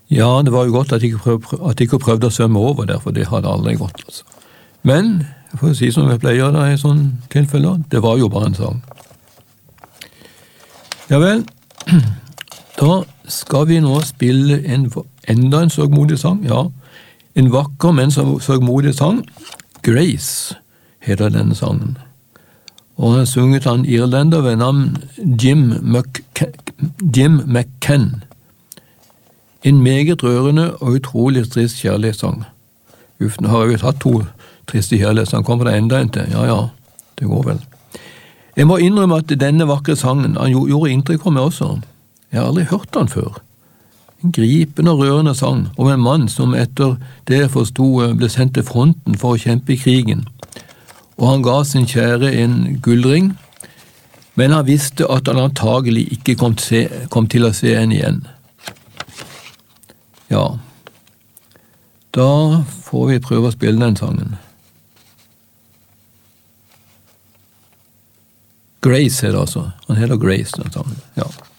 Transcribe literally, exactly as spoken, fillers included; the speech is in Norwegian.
Ja, det var jo godt at jeg ikke prøvde, at jeg ikke prøvde å svømme over der, for det hadde aldri gått. Altså. Men, for å si som jeg pleier da i sånne tilfeller, det var jo bare en sang. Ja vel, da skal vi nå spille en, enda en sørgmodig sang, ja. En vakker, men sørgmodig sang. Grace heter denne sangen. Og han har sunget av en irlender ved navn Jim, McC- Jim McCann. En meget rørende og utrolig trist kjærlighetssang. Uff, nå har jeg jo tatt to triste kjærlighetssang, kommer det enda en til? Ja, ja, det går vel. Jeg må innrømme at denne vakre sangen, han gjorde inntrykk på meg også. Jeg har aldri hørt den før. En gripende og rørende sang om en mann som etter det jeg forstod ble sendt til fronten for å kjempe i krigen. Og han ga sin kjære en gullring, men han visste at han antagelig ikke kom til, se, kom til å se henne igjen. Ja, da får vi prøve å spille den sangen. Grace er det altså. Han heter Grace, den sangen. Ja.